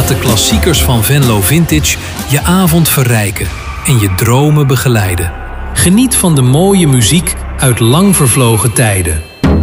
de klassiekers van Venlo Vintage je avond verrijken en je dromen begeleiden. Geniet van de mooie muziek uit lang vervlogen tijden.